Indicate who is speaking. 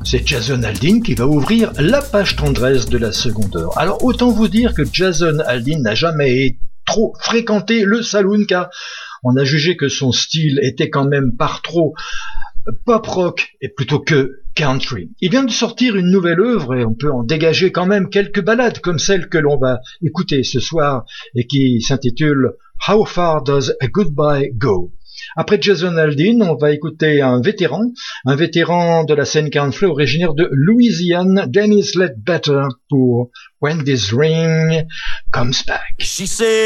Speaker 1: C'est Jason Aldean qui va ouvrir la page tendresse de la seconde heure. Alors autant vous dire que Jason Aldean n'a jamais trop fréquenté le saloon car on a jugé que son style était quand même par trop pop rock et plutôt que country. Il vient de sortir une nouvelle œuvre et on peut en dégager quand même quelques ballades comme celle que l'on va écouter ce soir et qui s'intitule How Far Does a Goodbye Go? Après Jason Aldean, on va écouter un vétéran de la scène country originaire de Louisiane, Dennis Ledbetter pour When This Ring Comes Back.